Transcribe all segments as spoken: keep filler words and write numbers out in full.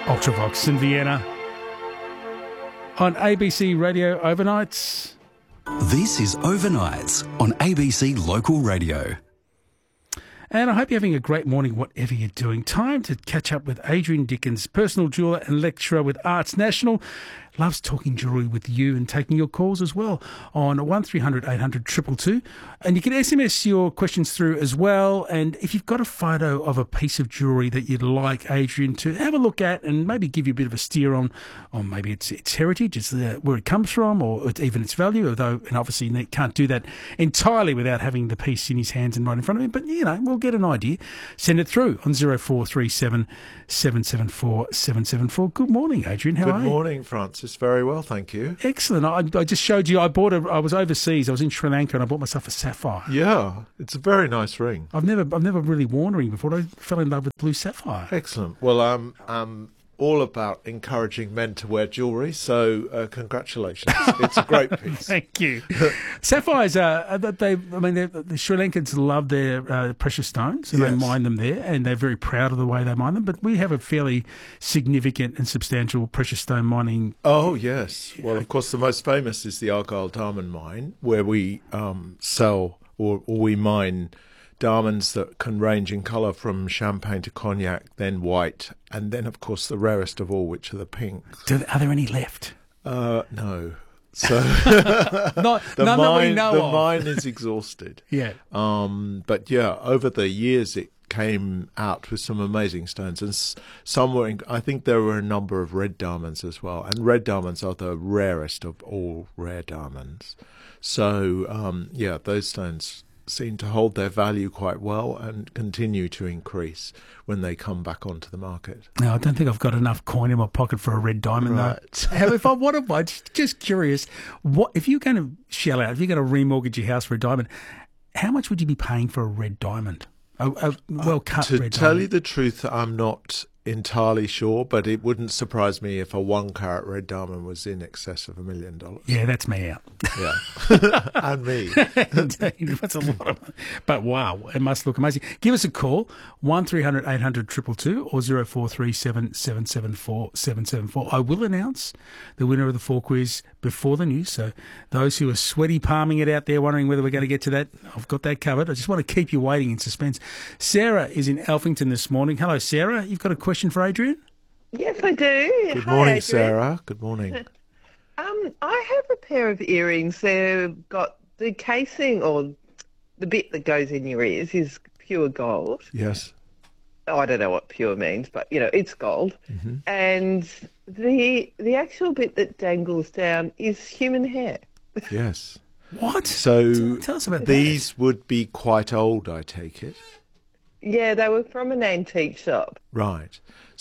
Ultravox in Vienna on A B C Radio Overnights. This is Overnights on A B C Local Radio. And I hope you're having a great morning, whatever you're doing. Time to catch up with Adrian Dickens, personal jeweller and lecturer with Arts National. Loves talking jewellery with you and taking your calls as well on one three hundred eight hundred two two two. And you can S M S your questions through as well. And if you've got a photo of a piece of jewellery that you'd like Adrian to have a look at and maybe give you a bit of a steer on, on maybe its its heritage, it's the, where it comes from, or it's even its value, although and obviously you can't do that entirely without having the piece in his hands and right in front of him. But, you know, we'll get an idea. Send it through on zero four three seven seven seven four seven seven four. Good morning, Adrian. How Good are you? Good morning, Francis. Very well, thank you. Excellent. I, I just showed you. I bought a. I was overseas. I was in Sri Lanka, and I bought myself a sapphire. Yeah, it's a very nice ring. I've never, I've never really worn a ring before. I fell in love with blue sapphire. Excellent. Well, um, um. all about encouraging men to wear jewellery, so uh, congratulations. It's a great piece. Thank you. Sapphires, uh, they, I mean, the Sri Lankans love their uh, precious stones, and yes. they mine them there, and they're very proud of the way they mine them, but we have a fairly significant and substantial precious stone mining. Oh, yes. Well, of course, the most famous is the Argyle Diamond Mine, where we um, sell or, or we mine diamonds that can range in colour from champagne to cognac, then white, and then, of course, the rarest of all, which are the pinks. Do, are there any left? Uh, no. So Not, the none mine, that we know the of. mine is exhausted. Yeah. Um, but yeah, over the years it came out with some amazing stones, and s- some were. In, I think there were a number of red diamonds as well, and red diamonds are the rarest of all rare diamonds. So um, yeah, those stones seem to hold their value quite well and continue to increase when they come back onto the market. Now, I don't think I've got enough coin in my pocket for a red diamond, right. though. How, if I wanted one, just, just curious, what if you're going to shell out, if you're going to remortgage your house for a diamond, how much would you be paying for a red diamond? A, a well-cut uh, to red diamond? To tell you the truth, I'm not entirely sure, but it wouldn't surprise me if a one-carat red diamond was in excess of a million dollars. Yeah, that's me out. Yeah, and me. Indeed, that's a lot of money. But wow, it must look amazing. Give us a call, one three hundred eight hundred two two two or zero four three seven seven seven four seven seven four. I will announce the winner of the four quiz before the news, so those who are sweaty palming it out there wondering whether we're going to get to that, I've got that covered. I just want to keep you waiting in suspense. Sarah is in Alphington this morning. Hello, Sarah. You've got a question for Adrian? Yes, I do. Good Hi, morning, Adrian. Sarah. Good morning. Um, I have a pair of earrings. They've got the casing, or the bit that goes in your ears, is pure gold. Yes. Oh, I don't know what pure means, but, you know, it's gold. Mm-hmm. And the the actual bit that dangles down is human hair. Yes. What? So Tell, tell us about these would be quite old, I take it. Yeah, they were from an antique shop. Right.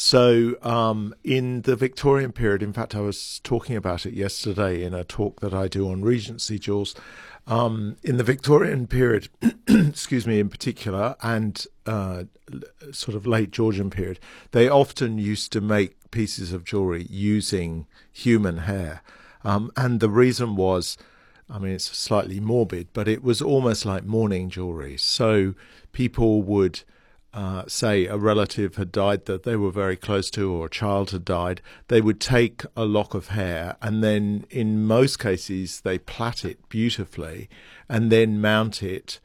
So um, in the Victorian period, in fact, I was talking about it yesterday in a talk that I do on Regency jewels. Um, in the Victorian period, excuse me, in particular, and uh, sort of late Georgian period, they often used to make pieces of jewellery using human hair. Um, and the reason was, I mean, it's slightly morbid, but it was almost like mourning jewellery. So people would uh, say a relative had died that they were very close to, or a child had died. They would take a lock of hair, and then in most cases they plait it beautifully and then mount it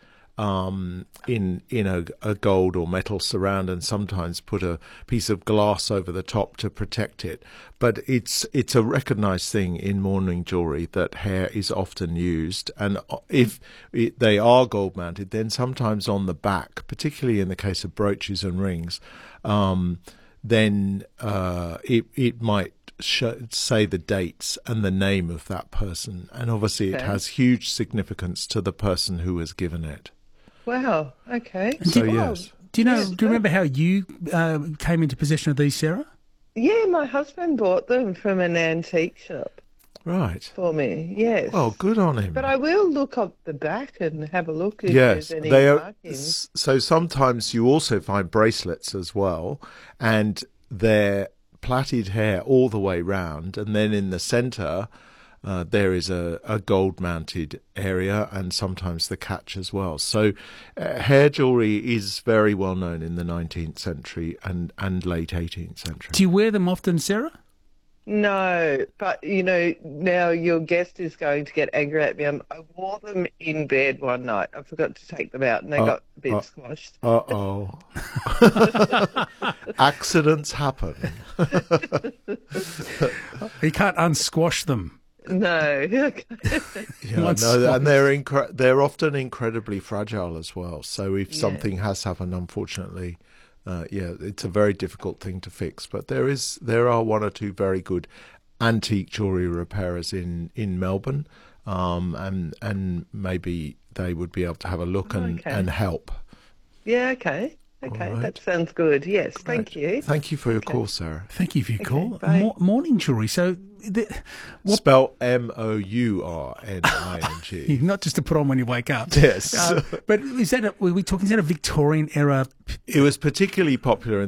um, in in a, a gold or metal surround, and sometimes put a piece of glass over the top to protect it. But it's it's a recognised thing in mourning jewellery that hair is often used, and if it, they are gold mounted, then sometimes on the back, particularly in the case of brooches and rings, um, then uh, it it might Show, say the dates and the name of that person, and obviously it Okay. has huge significance to the person who has given it. Wow, okay. So do, yes, do you know? Yes, Do you remember how you uh, came into possession of these, Sarah? Yeah, my husband bought them from an antique shop right. for me, yes. Well, good on him. But I will look up the back and have a look if yes, there's any they are. markings. s- So sometimes you also find bracelets as well, and they're plaited hair all the way round, and then in the centre uh, there is a, a gold-mounted area and sometimes the catch as well. So uh, hair jewellery is very well known in the nineteenth century and, and late eighteenth century. Do you wear them often, Sarah? No, but, you know, now your guest is going to get angry at me. Um, I wore them in bed one night. I forgot to take them out and they Uh, got a bit uh, squashed. Uh-oh. Accidents happen. You can't unsquash them. No. Yeah, Once- no, and they're incre- they're often incredibly fragile as well. So if Yeah. something has happened, unfortunately, uh, yeah, it's a very difficult thing to fix. But there is there are one or two very good antique jewellery repairers in in Melbourne, um, and and maybe they would be able to have a look and, Okay. and help. Yeah, okay. Okay, All right. that sounds good. Yes, thank you. Thank you for your call, Sarah. Thank you for your Okay, call. bye. Mo- morning jewellery. So, the, what, Spell M O U R N I N G. not just to put on when you wake up. Yes. Uh, but is that a, were we talking? Is that a Victorian era? It was particularly popular in